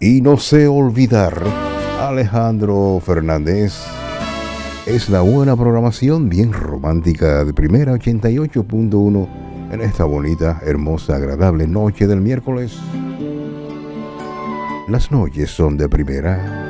Y no sé olvidar, Alejandro Fernández. Es la buena programación bien romántica de Primera 88.1 en esta bonita, hermosa, agradable noche del miércoles. Las noches son de Primera.